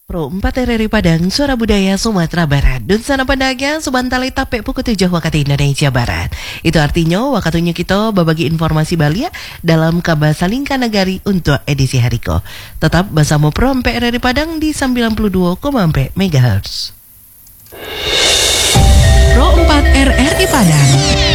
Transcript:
Pro 4 RRI Padang, Suara Budaya Sumatera Barat. Dan sana pandagnya, subantali tapek pukul 7 waktu Indonesia Barat. Itu artinya, waktunya kita berbagi informasi Balia dalam kabar Salingka Nagari untuk edisi hariko. Tetap bersama Pro 4 RRI Padang di 92,4 MHz. Pro 4 RRI Padang.